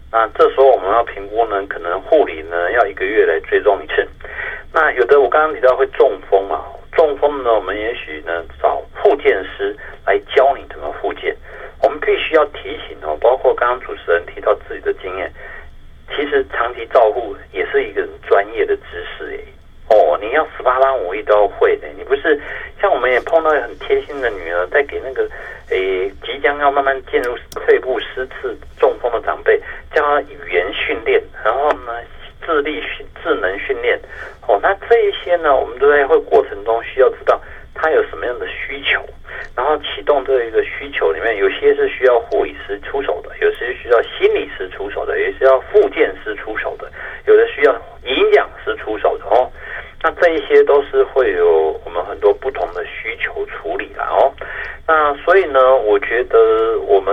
那这时候我们要评估呢，可能护理呢要1个月来追踪一次。那有的我刚刚提到会中风嘛，中风呢我们也许呢找复健师来教你怎么复健。我们必须要提醒包括刚刚主持人提到自己的经验，其实长期照护也是一个专业的知识你要18般武艺都要会的。你不是像我们也碰到很贴心的女儿，在给那个即将要慢慢进入退步失智中风的长辈，叫他语言训练，然后呢智能训练那这一些呢，我们都在会过程中需要知道他有什么样的需求，然后启动这一个需求里面，有些是需要护理师出手的，有些需要心理师出手的，有些需要复健师出手的，有的需要营养师出手的那这一些都是会有我们很多不同的需求处理啦那所以呢，我觉得我们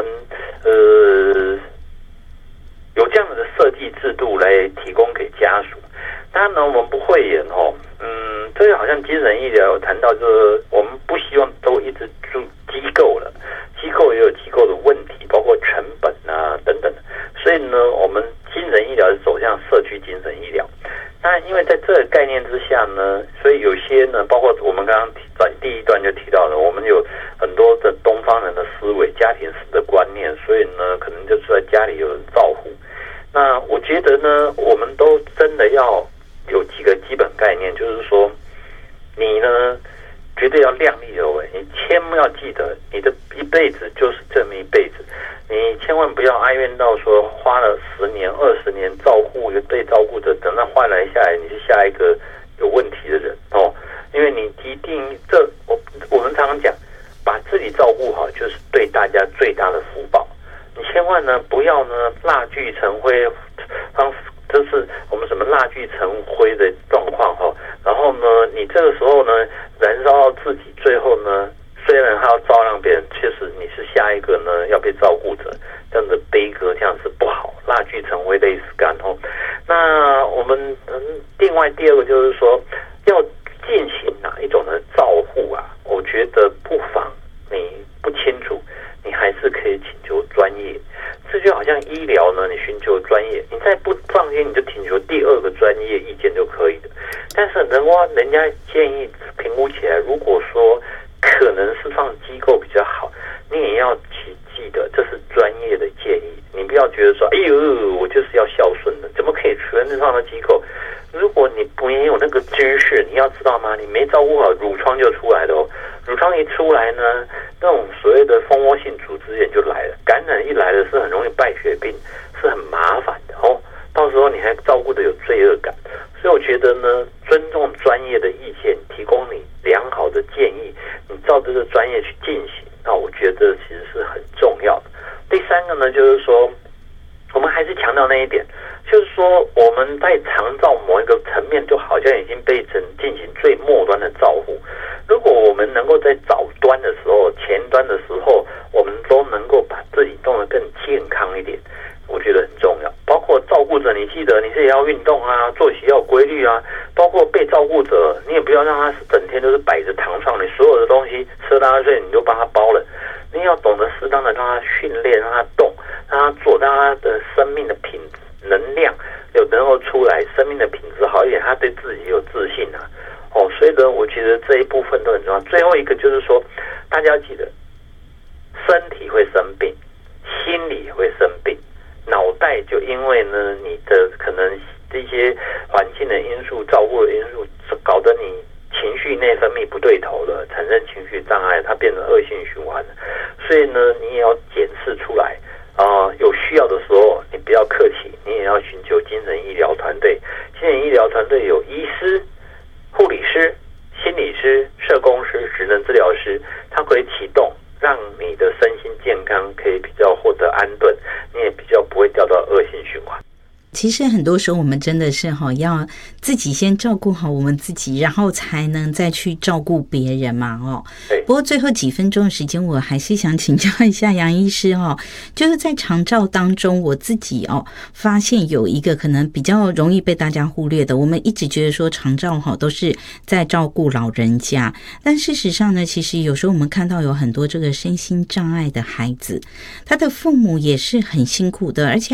有这样的设计制度来提供给家属。当然呢，我们不讳言这个好像精神医疗有谈到，就是我们不希望都一直住机构了，机构也有机构的问题，包括成本啊等等。所以呢，我们精神医疗是走向社区精神医疗。那因为在这个概念之下呢，所以有些呢，包括我们刚刚在第一段就提到了，我们有很多的东方人的思维、家庭式的观念，所以呢，可能就是在家里有人照护。那我觉得呢，我们都真的要有几个基本概念，就是说，你呢绝对要量力而为，你千万要记得，你的一辈子就是这么一辈子，你千万不要哀怨到说花了10年、20年照顾一个被照顾者，等到换来下来，你是下一个有问题的人因为你一定我们常常讲，把自己照顾好，就是对大家最大的福报。你千万呢不要呢蜡炬成灰，就是我们什么蜡炬成灰的状况然后呢，你这个时候呢燃烧到自己，最后呢虽然还要照亮别人，其实你是下一个呢要被照顾者，这样的悲歌，这样是不好。蜡炬成灰类似干那我们另外第二个就是说，要进行哪一种的照护啊？我觉得不妨你不清楚，你还是可以请求专业。这就好像医疗呢，你寻求专业，你再不放心，你就请求第二个专业意见就可以了。但是人家建议评估起来，如果说可能是放机构比较好，你也要记得这是专业的建议。你不要觉得说，哎呦，我就是要孝顺的，怎么可以全放到机构？如果你没有那个知识，你要知道吗？你没照顾好，褥疮就出来了褥疮一出来呢，那种所谓的蜂窝性组织炎就来了，感染一来了是很容易败血病，是很麻烦的到时候你还照顾的有罪恶感。所以我觉得呢，尊重专业的意见，提供你良好的建议，你照这个专业去进行，那我觉得其实是很重要的。第三个呢，就是说我们还是强调那一点，就是说我们在长照某一个层面，就好像已经被进行最末端的照护。如果我们能够在早端的时候、前端的时候，我们都能够把自己弄得更健康一点，我觉得很重要。包括照顾者，你记得你是也要运动啊，作息要有规律啊。包括被照顾者，你也不要让他整天都是摆着躺上，你所有的东西吃拉睡你就帮他包了。你要懂得适当的让他训练，让他动，让他做，让他的生命的品质、能量有能够出来，生命的品质好一点，他对自己有自信啊。所以呢，我觉得这一部分都很重要。最后一个就是说，大家要记得，身体会生病，心理也会生病，脑袋就因为呢你的可能这些环境的因素、照顾的因素，搞得你情绪内分泌不对头了，产生情绪障碍，它变成恶性循环了。所以呢，你也要检视出来有需要的时候，你不要客气，你也要寻求精神医疗团队。精神医疗团队有医师、护理师、心理师、社工师、职能治疗师，它可以启动，让你的身心健康可以比较获得安顿，你也比较不会掉到恶性循环。 其实很多时候我们真的是要自己先照顾好我们自己，然后才能再去照顾别人嘛不过最后几分钟的时间，我还是想请教一下杨医师就是在长照当中，我自己发现有一个可能比较容易被大家忽略的，我们一直觉得说长照都是在照顾老人家，但事实上呢，其实有时候我们看到有很多这个身心障碍的孩子，他的父母也是很辛苦的，而且